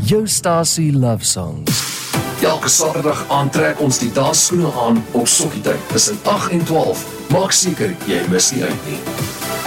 Jou stasie Love Songs. Elke Saterdag aantrek ons die dansskoene aan op Sokkietyd tussen 8 en 12. Maak seker jy mis nie uit nie.